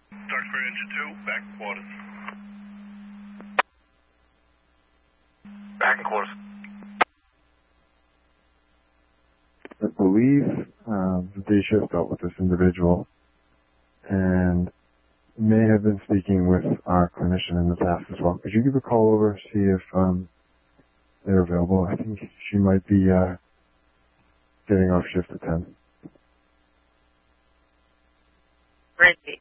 Start for engine 2, back quarters. Back and quarters. I believe the day shift dealt with this individual and may have been speaking with our clinician in the past as well. Could you give a call over, see if they're available? I think she might be getting off shift at 10. Randy.